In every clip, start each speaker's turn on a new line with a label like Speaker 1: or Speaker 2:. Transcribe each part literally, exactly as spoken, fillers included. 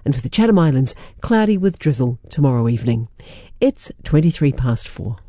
Speaker 1: and for the Chatham Islands, cloudy with drizzle tomorrow evening. It's twenty-three past four.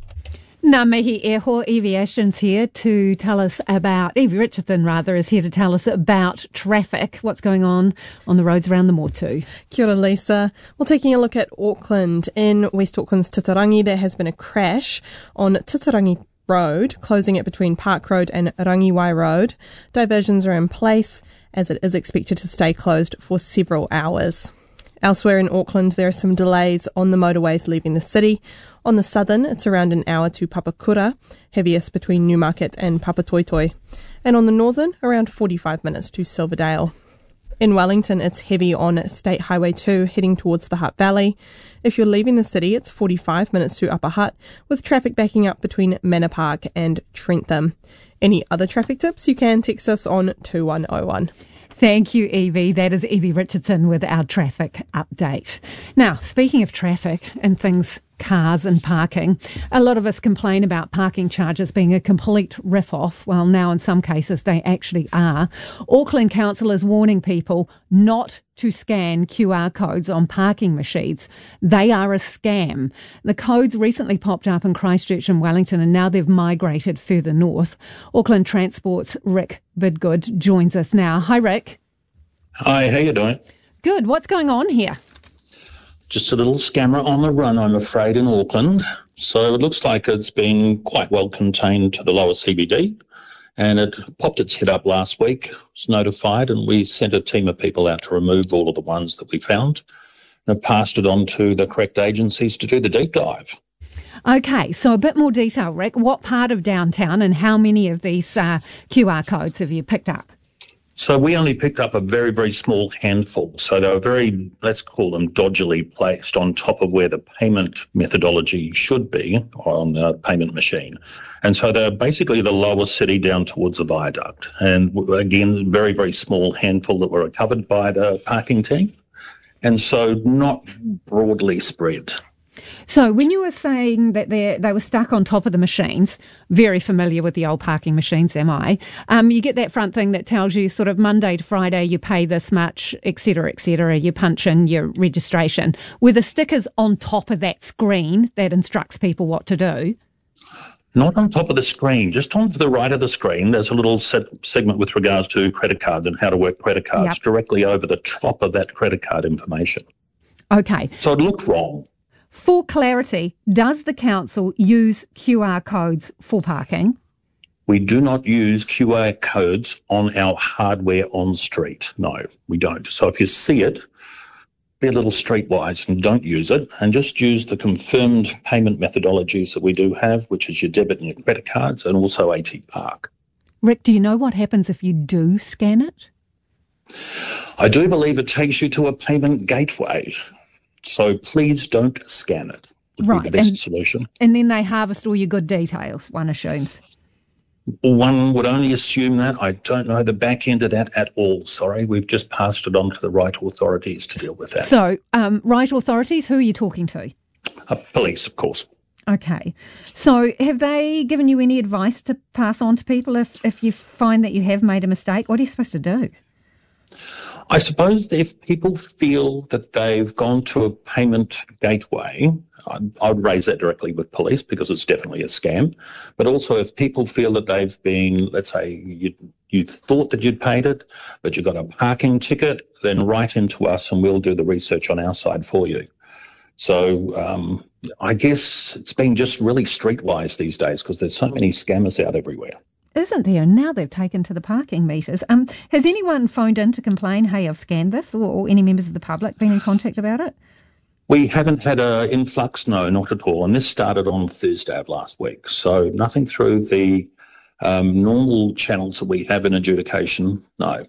Speaker 2: Ngā mihi e ho, Evie Ashton's here to tell us about, Evie Richardson rather, is here to tell us about traffic, what's going on on the roads around the Motu.
Speaker 3: Kia ora, Lisa. Well, taking a look at Auckland, in West Auckland's Titirangi, there has been a crash on Titirangi Road, closing it between Park Road and Rangiwai Road. Diversions are in place as it is expected to stay closed for several hours. Elsewhere in Auckland, there are some delays on the motorways leaving the city. On the southern, it's around an hour to Papakura, heaviest between Newmarket and Papatoetoe. And on the northern, around forty-five minutes to Silverdale. In Wellington, it's heavy on State Highway two, heading towards the Hutt Valley. If you're leaving the city, it's forty-five minutes to Upper Hutt, with traffic backing up between Manor Park and Trentham. Any other traffic tips, you can text us on two one oh one.
Speaker 2: Thank you, Evie. That is Evie Richardson with our traffic update. Now, speaking of traffic and things, cars and parking, a lot of us complain about parking charges being a complete rip-off. Well, now in some cases they actually are. Auckland Council is warning people not to scan Q R codes on parking machines. They are a scam. The codes recently popped up in Christchurch and Wellington, and now they've migrated further north. Auckland Transport's Rick Bidgood joins us now. Hi, Rick.
Speaker 4: Hi, how you doing?
Speaker 2: Good. What's going on here?
Speaker 4: Just a little scammer on the run, I'm afraid, in Auckland. So it looks like it's been quite well contained to the lower C B D, and it popped its head up last week, was notified, and we sent a team of people out to remove all of the ones that we found and have passed it on to the correct agencies to do the deep dive.
Speaker 2: Okay, so a bit more detail, Rick. What part of downtown and how many of these uh, Q R codes have you picked up?
Speaker 4: So we only picked up a very, very small handful. So they were very, let's call them dodgily placed on top of where the payment methodology should be on the payment machine. And so they're basically the lower city down towards the viaduct. And again, very, very small handful that were recovered by the parking team. And so not broadly spread.
Speaker 2: So when you were saying that they they were stuck on top of the machines, very familiar with the old parking machines, am I? Um, you get that front thing that tells you sort of Monday to Friday you pay this much, et cetera, et cetera. You punch in your registration. Were the stickers on top of that screen that instructs people what to do?
Speaker 4: Not on top of the screen, just on to the right of the screen. There's a little set segment with regards to credit cards and how to work credit cards, yep, directly over the top of that credit card information.
Speaker 2: Okay.
Speaker 4: So it looked wrong.
Speaker 2: For clarity, does the council use Q R codes for parking?
Speaker 4: We do not use Q R codes on our hardware on street. No, we don't. So if you see it, be a little streetwise and don't use it, and just use the confirmed payment methodologies that we do have, which is your debit and your credit cards, and also A T Park.
Speaker 2: Rick, do you know what happens if you do scan it?
Speaker 4: I do believe it takes you to a payment gateway. So please don't scan it. Would
Speaker 2: right.
Speaker 4: be the best
Speaker 2: and,
Speaker 4: solution.
Speaker 2: And then they harvest all your good details, one assumes.
Speaker 4: One would only assume that. I don't know the back end of that at all. Sorry, we've just passed it on to the right authorities to deal with that.
Speaker 2: So, um, right authorities, who are you talking to?
Speaker 4: Uh, police, of course.
Speaker 2: Okay. So have they given you any advice to pass on to people if, if you find that you have made a mistake? What are you supposed to do?
Speaker 4: I suppose if people feel that they've gone to a payment gateway, I'd, I'd raise that directly with police because it's definitely a scam. But also if people feel that they've been, let's say you, you thought that you'd paid it, but you got a parking ticket, then write into us and we'll do the research on our side for you. So um, I guess it's been just really streetwise these days because there's so many scammers out everywhere.
Speaker 2: Isn't there? Now they've taken to the parking meters. Um, has anyone phoned in to complain, hey, I've scanned this, or, or any members of the public been in contact about it?
Speaker 4: We haven't had an influx, no, not at all. And this started on Thursday of last week. So nothing through the um, normal channels that we have in adjudication, no.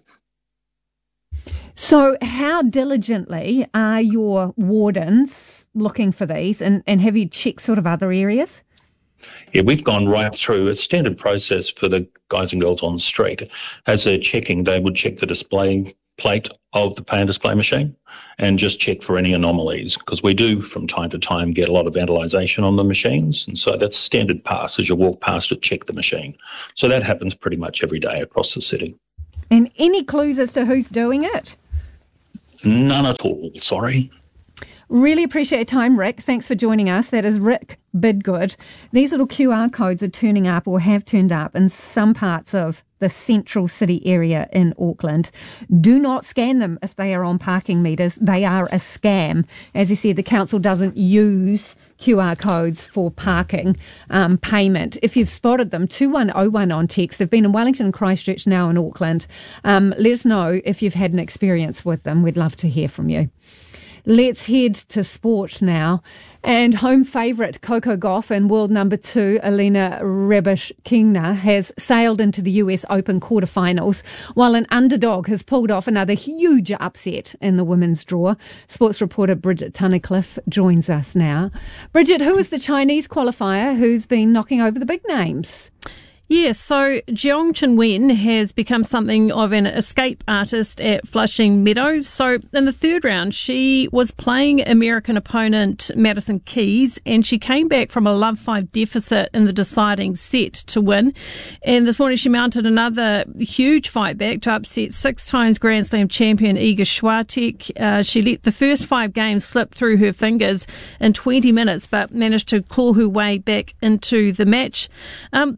Speaker 2: So how diligently are your wardens looking for these, and, and have you checked sort of other areas?
Speaker 4: Yeah, we've gone right through a standard process for the guys and girls on the street. As they're checking, they would check the display plate of the pay and display machine and just check for any anomalies, because we do from time to time get a lot of vandalisation on the machines, and so that's standard pass. As you walk past it, check the machine. So that happens pretty much every day across the city.
Speaker 2: And any clues as to who's doing it?
Speaker 4: None at all, sorry.
Speaker 2: Really appreciate your time, Rick. Thanks for joining us. That is Rick Bidgood. These little Q R codes are turning up or have turned up in some parts of the central city area in Auckland. Do not scan them if they are on parking meters. They are a scam. As you said, the council doesn't use Q R codes for parking um, payment. If you've spotted them, two one oh one on text. They've been in Wellington and Christchurch, now in Auckland. Um, let us know if you've had an experience with them. We'd love to hear from you. Let's head to sport now. And home favourite Coco Gauff and world number two Elena Rybakina has sailed into the U S Open quarterfinals, while an underdog has pulled off another huge upset in the women's draw. Sports reporter Bridget Tunnicliffe joins us now. Bridget, who is the Chinese qualifier who's been knocking over the big names?
Speaker 5: Yes, so Jiang Chenwen has become something of an escape artist at Flushing Meadows. So in the third round, she was playing American opponent Madison Keys, and she came back from a love five deficit in the deciding set to win. And this morning she mounted another huge fight back to upset six times Grand Slam champion Iga Swiatek. Uh, she let the first five games slip through her fingers in twenty minutes, but managed to claw her way back into the match. Um,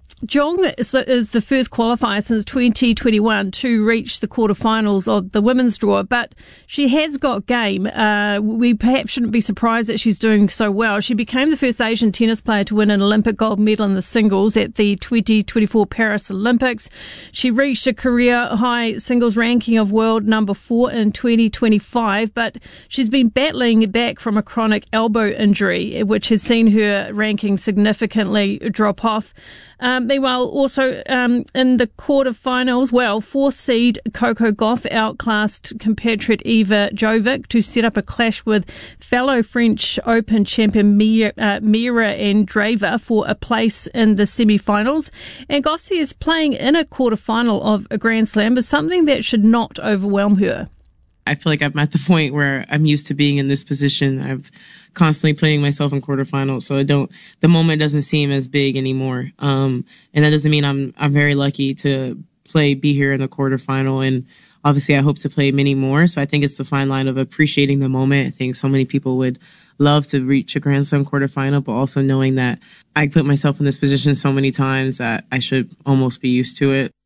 Speaker 5: Jiang is the first qualifier since twenty twenty-one to reach the quarterfinals of the women's draw, but she has got game. Uh, we perhaps shouldn't be surprised that she's doing so well. She became the first Asian tennis player to win an Olympic gold medal in the singles at the twenty twenty-four Paris Olympics. She reached a career-high singles ranking of world number four in twenty twenty-five, but she's been battling back from a chronic elbow injury, which has seen her ranking significantly drop off. Um, meanwhile, also um, in the quarterfinals, well, fourth seed Coco Gauff outclassed compatriot Iva Jovic to set up a clash with fellow French Open champion Mira, uh, Mira Andreeva for a place in the semi-finals. And Gauff is playing in a quarterfinal of a Grand Slam, but something that should not overwhelm her.
Speaker 6: I feel like I'm at the point where I'm used to being in this position. I've constantly playing myself in quarterfinals, so I don't. The moment doesn't seem as big anymore, um, and that doesn't mean I'm. I'm very lucky to play, be here in the quarterfinal, and obviously I hope to play many more. So I think it's the fine line of appreciating the moment. I think so many people would love to reach a Grand Slam quarterfinal, but also knowing that I put myself in this position so many times that I should almost be used to it.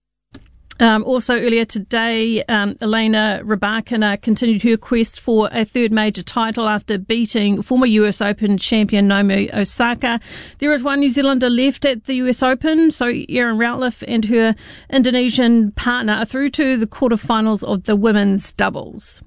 Speaker 5: Um, also earlier today, um, Elena Rybakina continued her quest for a third major title after beating former U S Open champion Naomi Osaka. There is one New Zealander left at the U S Open, so Erin Routliffe and her Indonesian partner are through to the quarterfinals of the women's doubles.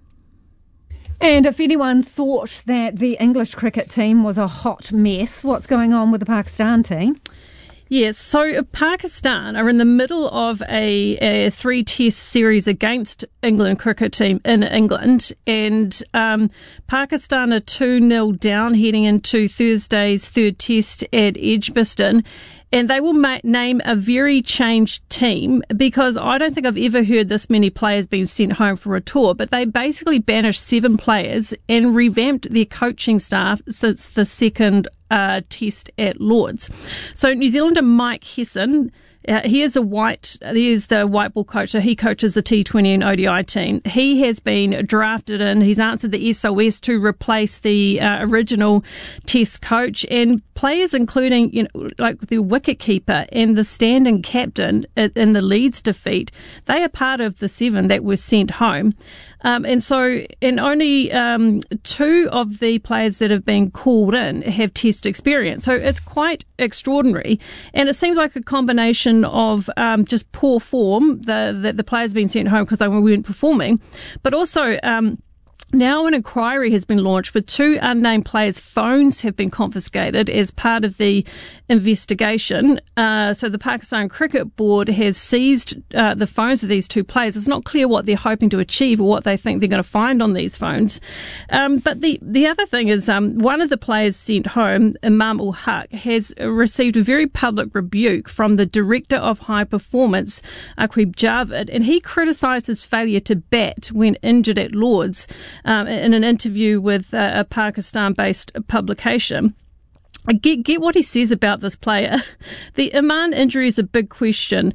Speaker 2: And if anyone thought that the English cricket team was a hot mess, what's going on with the Pakistan team?
Speaker 5: Yes, so Pakistan are in the middle of a, a three-test series against England cricket team in England, and um, Pakistan are two nil down heading into Thursday's third test at Edgbaston. And they will ma- name a very changed team, because I don't think I've ever heard this many players being sent home for a tour, but they basically banished seven players and revamped their coaching staff since the second uh, test at Lord's. So New Zealander Mike Hesson, Uh, he is a white, he is the white ball coach, so he coaches the T twenty and O D I team. He has been drafted in, he's answered the S O S to replace the uh, original test coach, and players including, you know, like the wicketkeeper and the stand-in captain in the Leeds defeat, they are part of the seven that were sent home. Um, and so, and only um, two of the players that have been called in have test experience. So it's quite extraordinary. And it seems like a combination of um, just poor form, the, the, the players being sent home because they weren't performing, but also um, now an inquiry has been launched with two unnamed players' phones have been confiscated as part of the investigation. Uh, so the Pakistan Cricket Board has seized uh, the phones of these two players. It's not clear what they're hoping to achieve or what they think they're going to find on these phones. Um, but the, the other thing is um, one of the players sent home, Imam ul Haq, has received a very public rebuke from the Director of High Performance, Aqib Javid, and he criticised his failure to bat when injured at Lord's. Um, in an interview with uh, a Pakistan-based publication. I get, get what he says about this player. The Iman injury is a big question.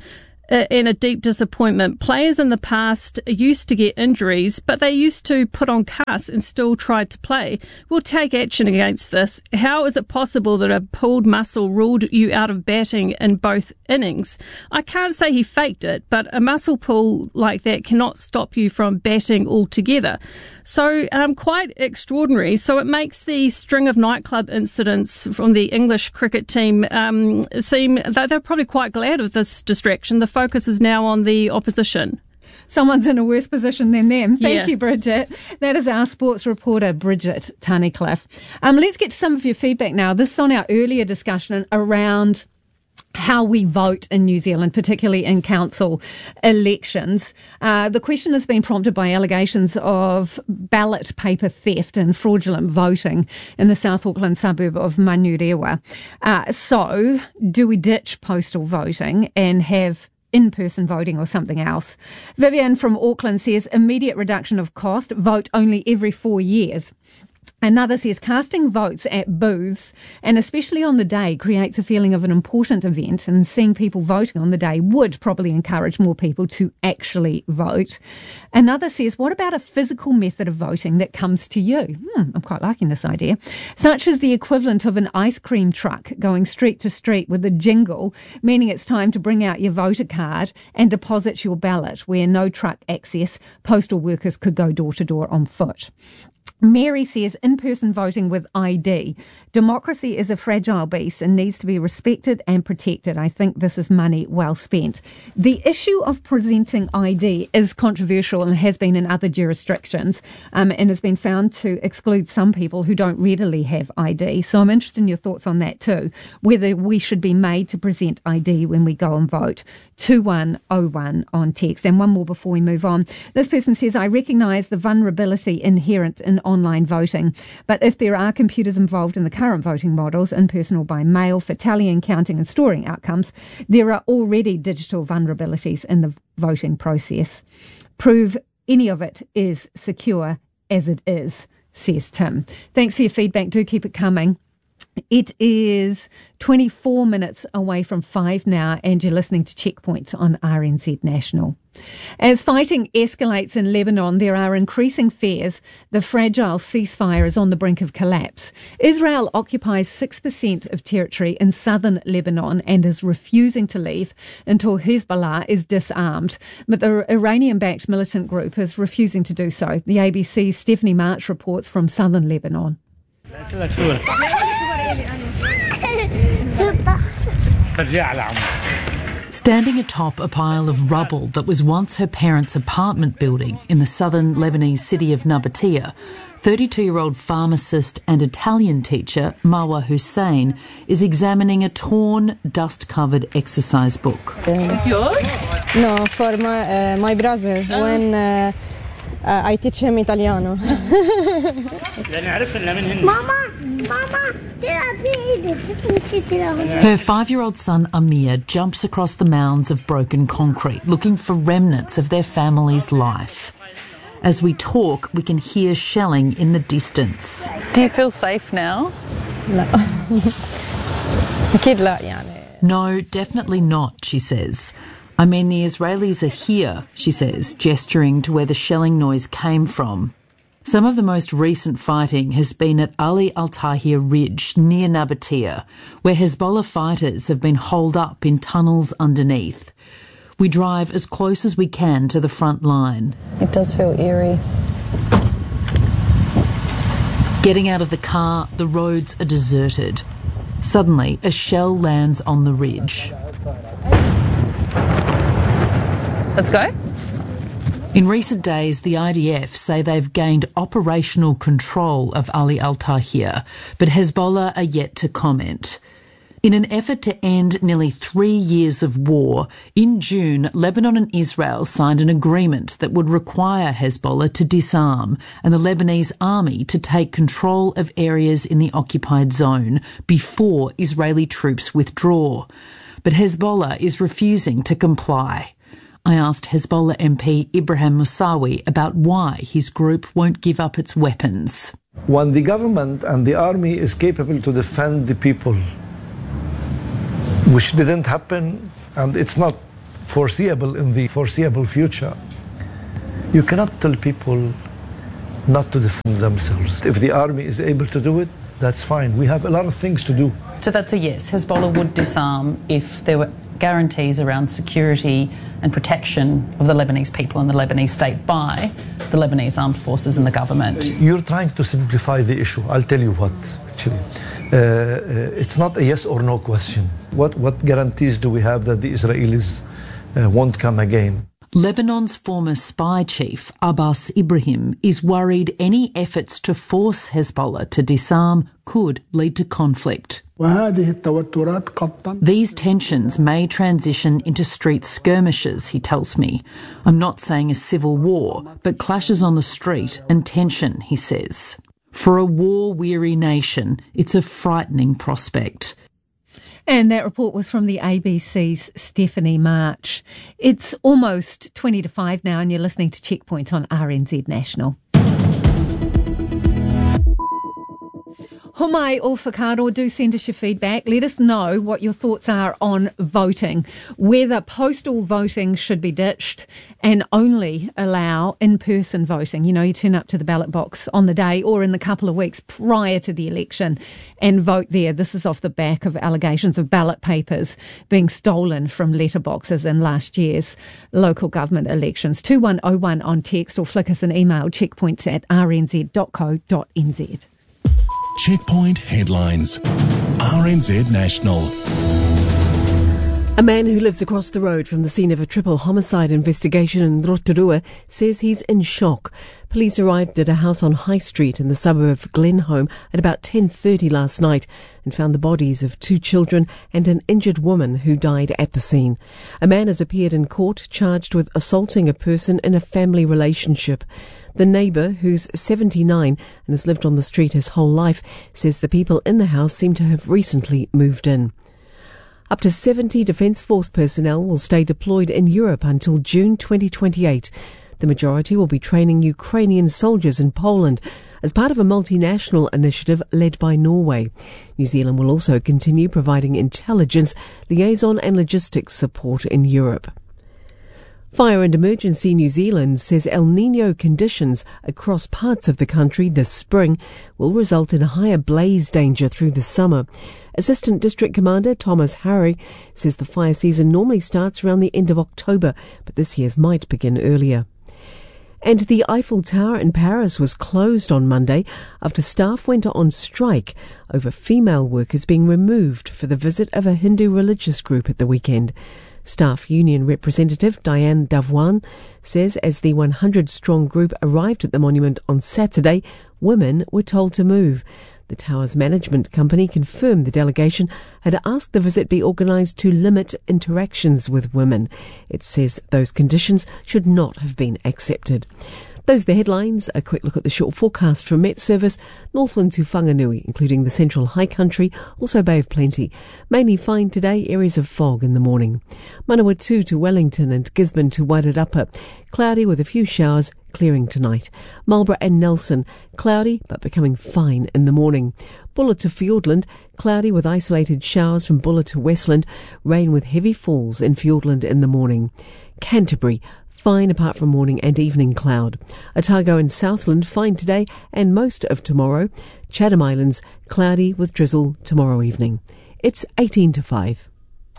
Speaker 5: and a deep disappointment. Players in the past used to get injuries, but they used to put on casts and still tried to play. We'll take action against this. How is it possible that a pulled muscle ruled you out of batting in both innings? I can't say he faked it, but a muscle pull like that cannot stop you from batting altogether. So um, quite extraordinary. So it makes the string of nightclub incidents from the English cricket team um, seem that they're probably quite glad of this distraction. The focus is now on the opposition.
Speaker 2: Someone's in a worse position than them. Thank
Speaker 5: yeah.
Speaker 2: you, Bridget. That is our sports reporter, Bridget Tunnicliffe. Um, let's get to some of your feedback now. This is on our earlier discussion around how we vote in New Zealand, particularly in council elections. Uh, the question has been prompted by allegations of ballot paper theft and fraudulent voting in the South Auckland suburb of Manurewa. Uh, so, do we ditch postal voting and have in-person voting or something else? Vivian from Auckland says immediate reduction of cost, vote only every four years. Another says casting votes at booths, and especially on the day, creates a feeling of an important event, and seeing people voting on the day would probably encourage more people to actually vote. Another says, what about a physical method of voting that comes to you? Hmm, I'm quite liking this idea. Such as the equivalent of an ice cream truck going street to street with a jingle, meaning it's time to bring out your voter card and deposit your ballot, where no truck access, postal workers could go door to door on foot. Mary says in-person voting with I D. Democracy is a fragile beast and needs to be respected and protected. I think this is money well spent. The issue of presenting I D is controversial and has been in other jurisdictions um, and has been found to exclude some people who don't readily have I D. So I'm interested in your thoughts on that too, whether we should be made to present I D when we go and vote. two one oh one on text. And one more before we move on. This person says, I recognise the vulnerability inherent in online voting, but if there are computers involved in the current voting models, in-person or by mail, for tallying, counting and storing outcomes, there are already digital vulnerabilities in the voting process. Prove any of it is secure as it is, says Tim. Thanks for your feedback. Do keep it coming. It is twenty-four minutes away from five now, and you're listening to Checkpoint on R N Z National. As fighting escalates in Lebanon, there are increasing fears the fragile ceasefire is on the brink of collapse. Israel occupies six percent of territory in southern Lebanon and is refusing to leave until Hezbollah is disarmed. But the Iranian-backed militant group is refusing to do so. The A B C's Stephanie March reports from southern Lebanon.
Speaker 7: Standing atop a pile of rubble that was once her parents' apartment building in the southern Lebanese city of Nabatea, thirty-two-year-old pharmacist and Italian teacher Marwa Hussein is examining a torn, dust-covered exercise book.
Speaker 8: It's yours? No, for my, uh, my brother, oh. when uh, uh, I teach him Italiano.
Speaker 9: Mama, Mama,
Speaker 7: her five-year-old son Amir jumps across the mounds of broken concrete, looking for remnants of their family's life. As we talk, we can hear shelling in the distance.
Speaker 10: Do you feel safe now?
Speaker 7: No, definitely not, she says. I mean, the Israelis are here, she says, gesturing to where the shelling noise came from. Some of the most recent fighting has been at Ali Al-Tahir Ridge near Nabatea, where Hezbollah fighters have been holed up in tunnels underneath. We drive as close as we can to the front line.
Speaker 8: It does feel eerie.
Speaker 7: Getting out of the car, the roads are deserted. Suddenly, a shell lands on the ridge.
Speaker 10: Let's go.
Speaker 7: In recent days, the I D F say they've gained operational control of Ali Al-Tahir, but Hezbollah are yet to comment. In an effort to end nearly three years of war, in June, Lebanon and Israel signed an agreement that would require Hezbollah to disarm and the Lebanese army to take control of areas in the occupied zone before Israeli troops withdraw. But Hezbollah is refusing to comply. I asked Hezbollah M P Ibrahim Musawi about why his group won't give up its weapons.
Speaker 11: When the government and the army is capable to defend the people, which didn't happen, and it's not foreseeable in the foreseeable future. You cannot tell people not to defend themselves. If the army is able to do it, that's fine. We have a lot of things to do.
Speaker 12: So that's a yes. Hezbollah would disarm if there were guarantees around security and protection of the Lebanese people and the Lebanese state by the Lebanese armed forces and the government.
Speaker 11: You're trying to simplify the issue. I'll tell you what, actually. Uh, uh, it's not a yes or no question. What, what guarantees do we have that the Israelis uh, won't come again?
Speaker 7: Lebanon's former spy chief, Abbas Ibrahim, is worried any efforts to force Hezbollah to disarm could lead to conflict. These tensions may transition into street skirmishes, he tells me. I'm not saying a civil war, but clashes on the street and tension, he says. For a war-weary nation, it's a frightening prospect.
Speaker 2: And that report was from the A B C's Stephanie March. It's almost twenty to five now, and you're listening to Checkpoint on R N Z National. Homai o Whakaaro, do send us your feedback. Let us know what your thoughts are on voting, whether postal voting should be ditched and only allow in-person voting. You know, you turn up to the ballot box on the day or in the couple of weeks prior to the election and vote there. This is off the back of allegations of ballot papers being stolen from letterboxes in last year's local government elections. two one oh one on text or flick us an email, checkpoints at r n z dot co dot n z.
Speaker 13: Checkpoint headlines. R N Z National.
Speaker 1: A man who lives across the road from the scene of a triple homicide investigation in Rotorua says he's in shock. Police arrived at a house on High Street in the suburb of Glenholme at about ten thirty last night and found the bodies of two children and an injured woman who died at the scene. A man has appeared in court charged with assaulting a person in a family relationship. The neighbour, who's seventy-nine and has lived on the street his whole life, says the people in the house seem to have recently moved in. Up to seventy Defence Force personnel will stay deployed in Europe until June twenty twenty-eight. The majority will be training Ukrainian soldiers in Poland as part of a multinational initiative led by Norway. New Zealand will also continue providing intelligence, liaison and logistics support in Europe. Fire and Emergency New Zealand says El Niño conditions across parts of the country this spring will result in a higher blaze danger through the summer. Assistant District Commander Thomas Harry says the fire season normally starts around the end of October, but this year's might begin earlier. And the Eiffel Tower in Paris was closed on Monday after staff went on strike over female workers being removed for the visit of a Hindu religious group at the weekend. Staff Union representative Diane Davwan says as the one hundred strong group arrived at the monument on Saturday, women were told to move. The tower's management company confirmed the delegation had asked the visit be organised to limit interactions with women. It says those conditions should not have been accepted. Those are the headlines. A quick look at the short forecast from Met Service. Northland to Whanganui, including the central high country, also Bay of Plenty. Mainly fine today, areas of fog in the morning. Manawatu to Wellington and Gisborne to Wairarapa. Cloudy with a few showers, clearing tonight. Marlborough and Nelson, cloudy but becoming fine in the morning. Bulla to Fiordland, cloudy with isolated showers from Bulla to Westland. Rain with heavy falls in Fiordland in the morning. Canterbury, fine apart from morning and evening cloud. Otago and Southland, fine today and most of tomorrow. Chatham Islands, cloudy with drizzle tomorrow evening. It's eighteen to five.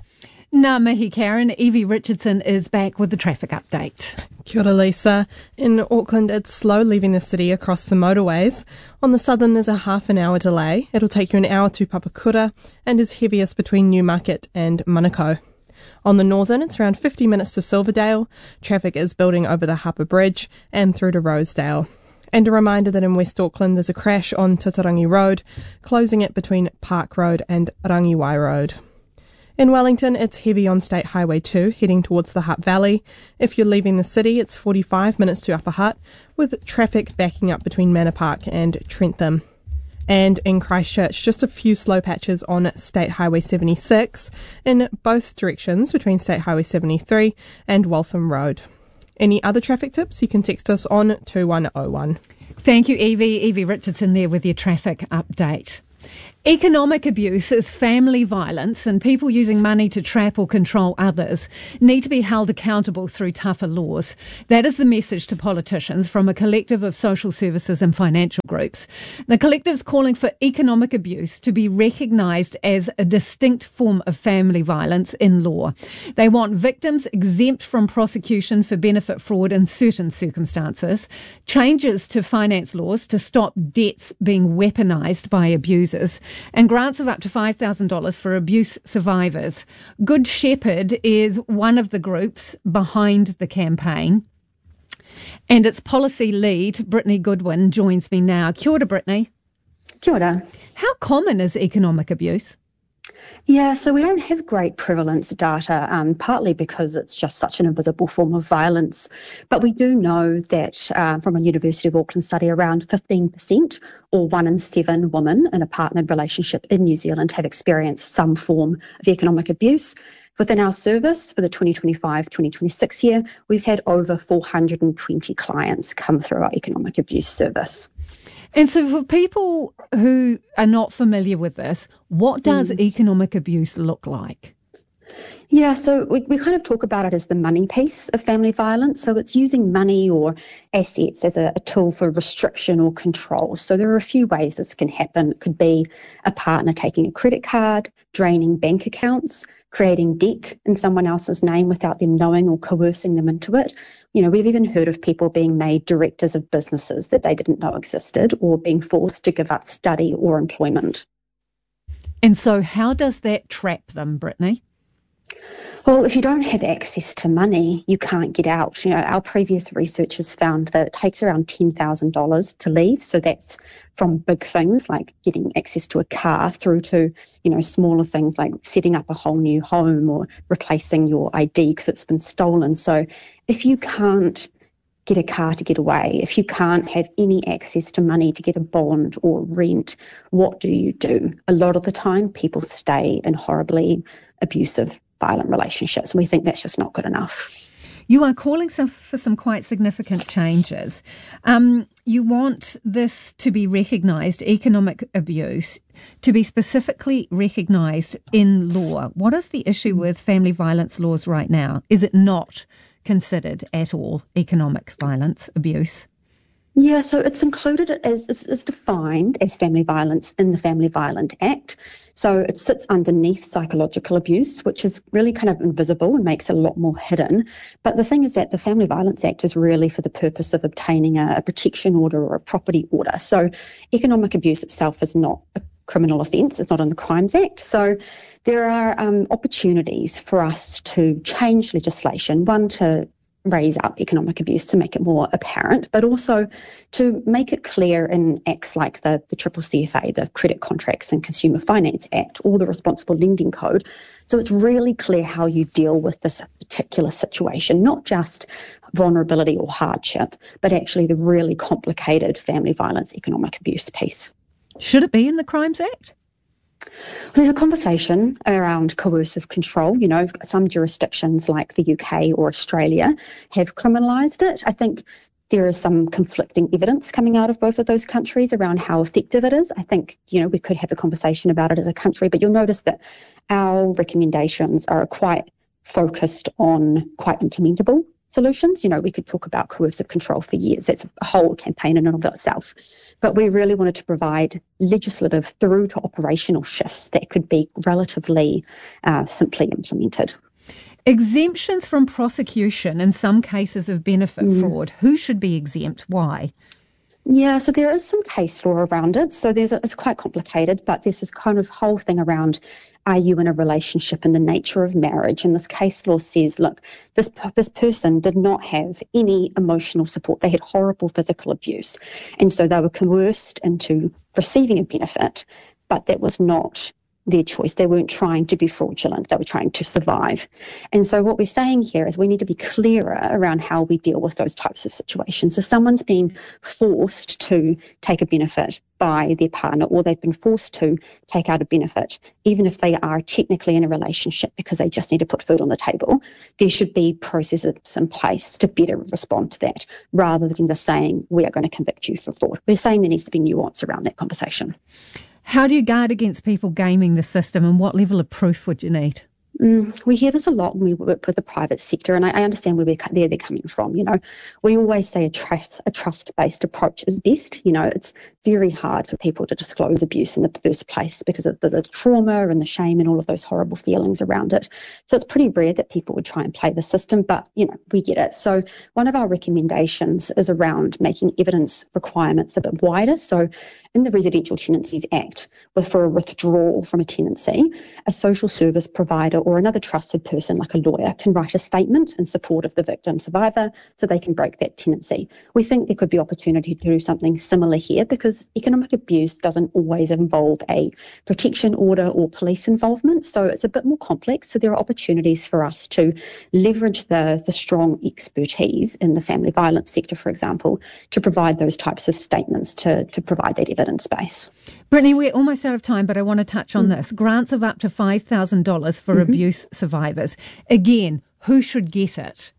Speaker 2: Ngā mihi, Karen. Evie Richardson is back with the traffic update.
Speaker 3: Kia ora, Lisa. In Auckland, it's slow leaving the city across the motorways. On the southern, there's a half an hour delay. It'll take you an hour to Papakura and is heaviest between Newmarket and Manukau. On the northern, it's around fifty minutes to Silverdale. Traffic is building over the Harper Bridge and through to Rosedale. And a reminder that in West Auckland, there's a crash on Tatarangi Road, closing it between Park Road and Rangiwai Road. In Wellington, it's heavy on State Highway two, heading towards the Hutt Valley. If you're leaving the city, it's forty-five minutes to Upper Hutt, with traffic backing up between Manor Park and Trentham. And in Christchurch, just a few slow patches on State Highway seventy-six in both directions between State Highway seventy-three and Waltham Road. Any other traffic tips, you can text us on two one oh one.
Speaker 2: Thank you, Evie. Evie Richardson there with your traffic update. Economic abuse is family violence, and people using money to trap or control others need to be held accountable through tougher laws. That is the message to politicians from a collective of social services and financial groups. The collective's calling for economic abuse to be recognised as a distinct form of family violence in law. They want victims exempt from prosecution for benefit fraud in certain circumstances, changes to finance laws to stop debts being weaponised by abusers, and grants of up to five thousand dollars for abuse survivors. Good Shepherd is one of the groups behind the campaign, and its policy lead, Brittany Goodwin, joins me now. Kia ora, Brittany.
Speaker 14: Kia ora.
Speaker 2: How common is economic abuse?
Speaker 14: Yeah, so we don't have great prevalence data, um, partly because it's just such an invisible form of violence. But we do know that uh, from a University of Auckland study, around fifteen percent or one in seven women in a partnered relationship in New Zealand have experienced some form of economic abuse. Within our service for the twenty twenty-five twenty twenty-six year, we've had over four hundred twenty clients come through our economic abuse service.
Speaker 2: And so for people who are not familiar with this, what does mm. economic abuse look like?
Speaker 14: Yeah, so we, we kind of talk about it as the money piece of family violence. So it's using money or assets as a, a tool for restriction or control. So there are a few ways this can happen. It could be a partner taking a credit card, draining bank accounts, creating debt in someone else's name without them knowing or coercing them into it. You know, we've even heard of people being made directors of businesses that they didn't know existed, or being forced to give up study or employment.
Speaker 2: And so how does that trap them, Brittany?
Speaker 14: Well, if you don't have access to money, you can't get out. You know, our previous research has found that it takes around ten thousand dollars to leave. So that's from big things like getting access to a car through to, you know, smaller things like setting up a whole new home or replacing your I D because it's been stolen. So if you can't get a car to get away, if you can't have any access to money to get a bond or rent, what do you do? A lot of the time, people stay in horribly abusive, violent relationships, and we think that's just not good enough.
Speaker 2: You are calling some, for some quite significant changes. Um, you want this to be recognised, economic abuse, to be specifically recognised in law. What is the issue with family violence laws right now? Is it not considered at all economic violence, abuse?
Speaker 14: Yeah, so it's included as it's, it's defined as family violence in the Family Violence Act. So it sits underneath psychological abuse, which is really kind of invisible and makes it a lot more hidden. But the thing is that the Family Violence Act is really for the purpose of obtaining a, a protection order or a property order. So economic abuse itself is not a criminal offence. It's not in the Crimes Act. So there are um, opportunities for us to change legislation, one to raise up economic abuse to make it more apparent, but also to make it clear in acts like the, the Triple C F A, the Credit Contracts and Consumer Finance Act, or the Responsible Lending Code. So it's really clear how you deal with this particular situation, not just vulnerability or hardship, but actually the really complicated family violence economic abuse piece.
Speaker 2: Should it be in the Crimes Act?
Speaker 14: There's a conversation around coercive control. You know, some jurisdictions like the U K or Australia have criminalised it. I think there is some conflicting evidence coming out of both of those countries around how effective it is. I think, you know, we could have a conversation about it as a country, but you'll notice that our recommendations are quite focused on quite implementable solutions. You know, we could talk about coercive control for years. That's a whole campaign in and of itself. But we really wanted to provide legislative through to operational shifts that could be relatively uh, simply implemented.
Speaker 2: Exemptions from prosecution in some cases of benefit mm. fraud. Who should be exempt? Why?
Speaker 14: Yeah, so there is some case law around it. So there's a, it's quite complicated, but there's this kind of whole thing around, are you in a relationship and the nature of marriage? And this case law says, look, this this person did not have any emotional support. They had horrible physical abuse. And so they were coerced into receiving a benefit, but that was not their choice. They weren't trying to be fraudulent. They were trying to survive. And so what we're saying here is we need to be clearer around how we deal with those types of situations. If someone's been forced to take a benefit by their partner, or they've been forced to take out a benefit, even if they are technically in a relationship because they just need to put food on the table, there should be processes in place to better respond to that, rather than just saying, we are going to convict you for fraud. We're saying there needs to be nuance around that conversation.
Speaker 2: How do you guard against people gaming the system, and what level of proof would you need?
Speaker 14: Mm, we hear this a lot when we work with the private sector, and I, I understand where we're, they're, they're coming from. You know, we always say a trust a trust-based approach is best. You know, it's very hard for people to disclose abuse in the first place because of the, the trauma and the shame and all of those horrible feelings around it. So it's pretty rare that people would try and play the system, but, you know, we get it. So one of our recommendations is around making evidence requirements a bit wider. So in the Residential Tenancies Act, with for a withdrawal from a tenancy, a social service provider or another trusted person like a lawyer can write a statement in support of the victim survivor so they can break that tenancy. We think there could be opportunity to do something similar here because economic abuse doesn't always involve a protection order or police involvement, so it's a bit more complex. So there are opportunities for us to leverage the, the strong expertise in the family violence sector, for example, to provide those types of statements to, to provide that evidence base.
Speaker 2: Brittany, we're almost out of time, but I want to touch on mm. this. Grants of up to five thousand dollars for mm-hmm. abuse survivors. Again, who should get it?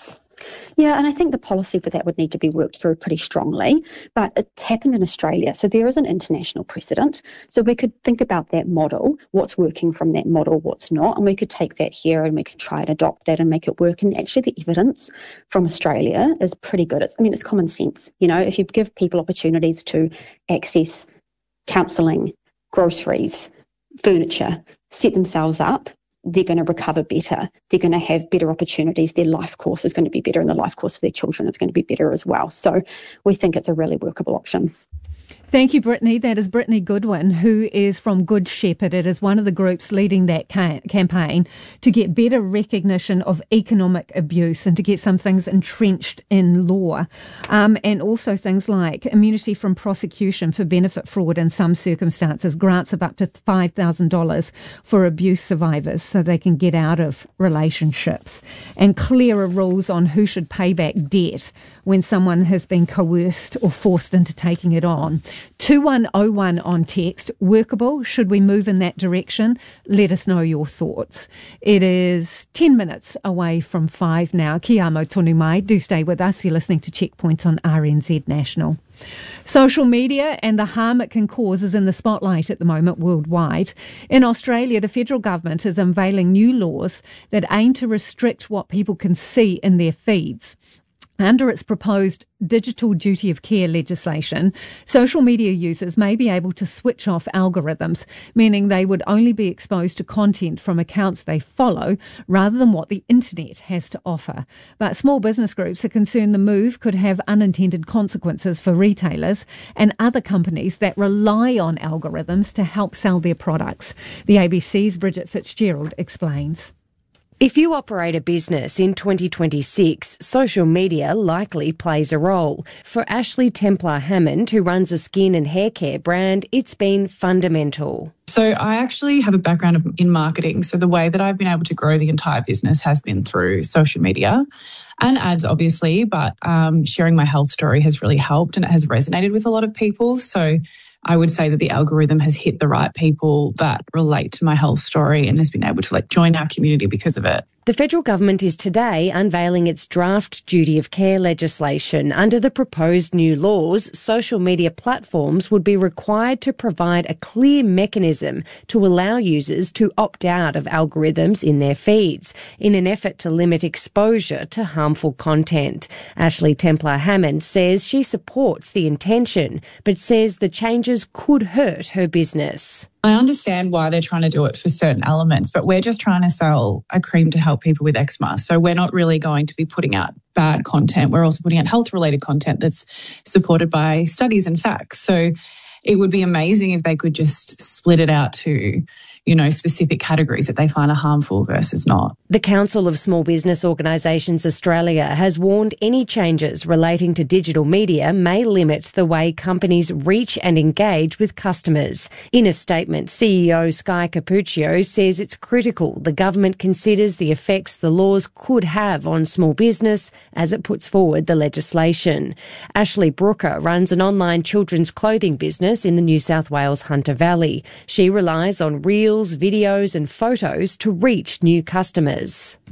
Speaker 14: Yeah, and I think the policy for that would need to be worked through pretty strongly, but it's happened in Australia. So there is an international precedent. So we could think about that model, what's working from that model, what's not, and we could take that here and we could try and adopt that and make it work. And actually the evidence from Australia is pretty good. It's, I mean, it's common sense. You know, if you give people opportunities to access counselling, groceries, furniture, set themselves up, they're going to recover better. They're going to have better opportunities. Their life course is going to be better, and the life course of their children is going to be better as well. So we think it's a really workable option.
Speaker 2: Thank you, Brittany. That is Brittany Goodwin, who is from Good Shepherd. It is one of the groups leading that ca- campaign to get better recognition of economic abuse and to get some things entrenched in law. Um, and also things like immunity from prosecution for benefit fraud in some circumstances, grants of up to five thousand dollars for abuse survivors so they can get out of relationships, and clearer rules on who should pay back debt when someone has been coerced or forced into taking it on. two one oh one on text. Workable? Should we move in that direction? Let us know your thoughts. It is ten minutes away from five now. Kia amo tonu mai. Do stay with us. You're listening to Checkpoint on R N Z National. Social media and the harm it can cause is in the spotlight at the moment worldwide. In Australia, the federal government is unveiling new laws that aim to restrict what people can see in their feeds. Under its proposed digital duty of care legislation, social media users may be able to switch off algorithms, meaning they would only be exposed to content from accounts they follow rather than what the internet has to offer. But small business groups are concerned the move could have unintended consequences for retailers and other companies that rely on algorithms to help sell their products. The A B C's Bridget Fitzgerald explains.
Speaker 15: If you operate a business in twenty twenty-six, social media likely plays a role. For Ashley Templar Hammond, who runs a skin and hair care brand, it's been fundamental.
Speaker 16: So I actually have a background in marketing. So the way that I've been able to grow the entire business has been through social media and ads, obviously, but um, sharing my health story has really helped and it has resonated with a lot of people. So I would say that the algorithm has hit the right people that relate to my health story and has been able to like join our community because of it.
Speaker 15: The federal government is today unveiling its draft duty of care legislation. Under the proposed new laws, social media platforms would be required to provide a clear mechanism to allow users to opt out of algorithms in their feeds in an effort to limit exposure to harmful content. Ashley Templar Hammond says she supports the intention, but says the changes could hurt her business.
Speaker 16: I understand why they're trying to do it for certain elements, but we're just trying to sell a cream to help people with eczema. So we're not really going to be putting out bad content. We're also putting out health-related content that's supported by studies and facts. So it would be amazing if they could just split it out to, you know, specific categories that they find are harmful versus not.
Speaker 15: The Council of Small Business Organisations Australia has warned any changes relating to digital media may limit the way companies reach and engage with customers. In a statement, C E O Sky Capuccio says it's critical the government considers the effects the laws could have on small business as it puts forward the legislation. Ashley Brooker runs an online children's clothing business in the New South Wales Hunter Valley. She relies on reels, videos and photos to reach new customers.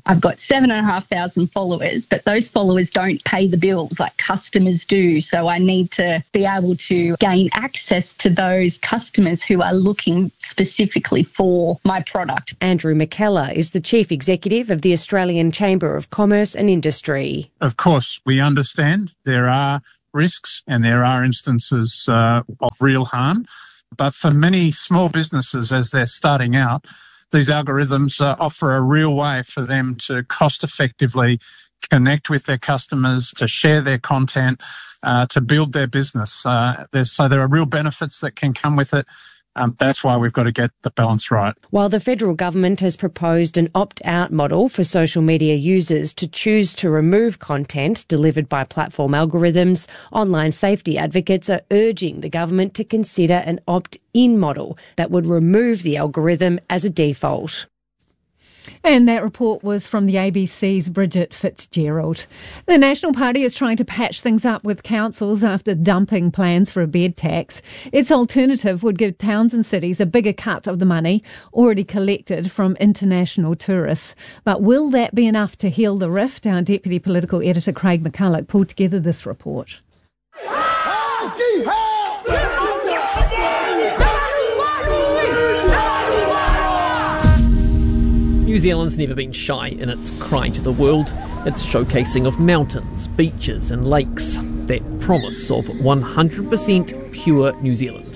Speaker 17: I've got seven and a half thousand followers, but those followers don't pay the bills like customers do. So I need to be able to gain access to those customers who are looking specifically for my product.
Speaker 15: Andrew McKellar is the Chief Executive of the Australian Chamber of Commerce and Industry.
Speaker 18: Of course, we understand there are risks and there are instances uh, of real harm. But for many small businesses, as they're starting out, these algorithms uh, offer a real way for them to cost effectively connect with their customers, to share their content, uh, to build their business. Uh, so there are real benefits that can come with it. Um, that's why we've got to get the balance right.
Speaker 15: While the federal government has proposed an opt-out model for social media users to choose to remove content delivered by platform algorithms, online safety advocates are urging the government to consider an opt-in model that would remove the algorithm as a default.
Speaker 2: And that report was from the A B C's Bridget Fitzgerald. The National Party is trying to patch things up with councils after dumping plans for a bed tax. Its alternative would give towns and cities a bigger cut of the money already collected from international tourists. But will that be enough to heal the rift? Our Deputy Political Editor Craig McCulloch pulled together this report.
Speaker 19: New Zealand's never been shy in its cry to the world, its showcasing of mountains, beaches and lakes, that promise of one hundred percent pure New Zealand.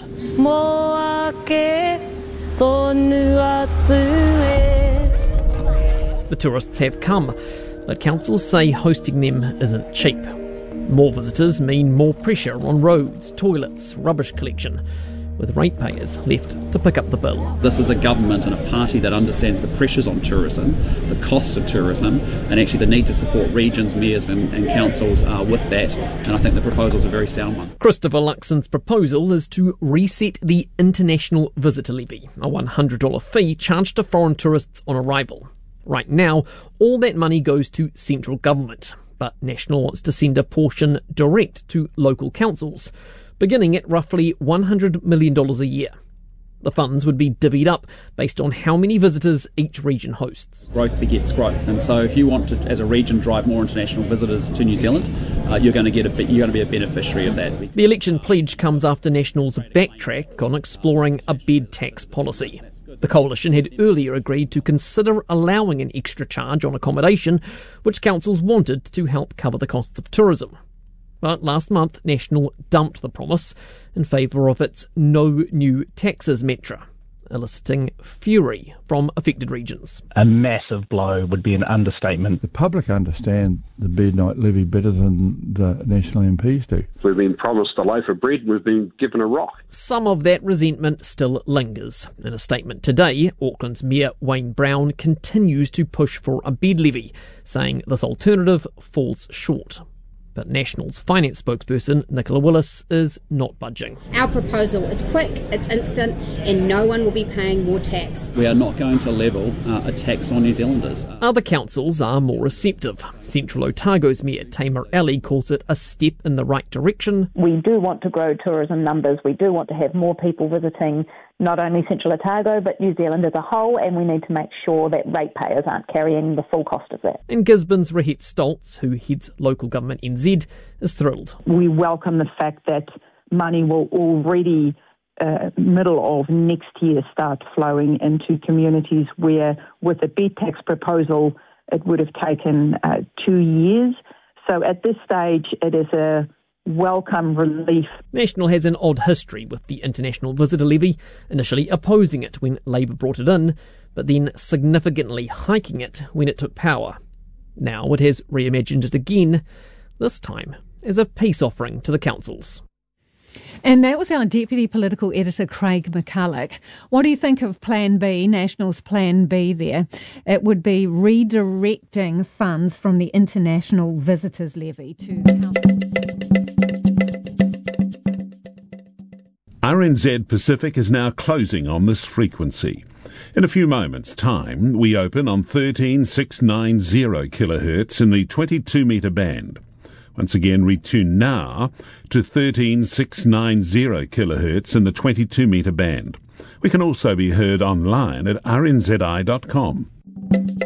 Speaker 19: The tourists have come, but councils say hosting them isn't cheap. More visitors mean more pressure on roads, toilets, rubbish collection, with ratepayers left to pick up the bill.
Speaker 20: This is a government and a party that understands the pressures on tourism, the costs of tourism, and actually the need to support regions, mayors and, and councils uh, with that, and I think the proposal is a very sound one.
Speaker 19: Christopher Luxon's proposal is to reset the International Visitor Levy, a one hundred dollars fee charged to foreign tourists on arrival. Right now, all that money goes to central government, but National wants to send a portion direct to local councils, beginning at roughly one hundred million dollars a year. The funds would be divvied up based on how many visitors each region hosts.
Speaker 20: Growth begets growth, and so if you want to, as a region, drive more international visitors to New Zealand, uh, you're going to get a bit, you're going to be a beneficiary of that.
Speaker 19: The election pledge comes after National's backtrack on exploring a bed tax policy. The coalition had earlier agreed to consider allowing an extra charge on accommodation, which councils wanted to help cover the costs of tourism. But last month, National dumped the promise in favour of its no new taxes mantra, eliciting fury from affected regions.
Speaker 21: A massive blow would be an understatement.
Speaker 22: The public understand the bed night levy better than the National M Ps do.
Speaker 23: We've been promised a loaf of bread and we've been given a rock.
Speaker 19: Some of that resentment still lingers. In a statement today, Auckland's Mayor Wayne Brown continues to push for a bed levy, saying this alternative falls short. But National's finance spokesperson, Nicola Willis, is not budging.
Speaker 24: Our proposal is quick, it's instant, and no one will be paying more tax.
Speaker 20: We are not going to level uh, a tax on New Zealanders.
Speaker 19: Other councils are more receptive. Central Otago's Mayor Tamar Ali calls it a step in the right direction.
Speaker 25: We do want to grow tourism numbers. We do want to have more people visiting not only Central Otago but New Zealand as a whole, and we need to make sure that ratepayers aren't carrying the full cost of that.
Speaker 19: And Gisborne's Rahit Stoltz, who heads local government N Z, is thrilled.
Speaker 26: We welcome the fact that money will already, uh, middle of next year, start flowing into communities where, with the bed tax proposal, it would have taken uh, two years. So at this stage, it is a welcome relief.
Speaker 19: National has an odd history with the International Visitor Levy, initially opposing it when Labour brought it in, but then significantly hiking it when it took power. Now it has reimagined it again, this time as a peace offering to the councils.
Speaker 2: And that was our Deputy Political Editor, Craig McCulloch. What do you think of Plan B, National's Plan B there? It would be redirecting funds from the International Visitors Levy to councils.
Speaker 27: R N Z Pacific is now closing on this frequency. In a few moments' time, we open on thirteen six nine zero kilohertz in the twenty-two metre band. Once again, retune now to thirteen six nine zero kilohertz in the twenty-two metre band. We can also be heard online at r n z i dot com.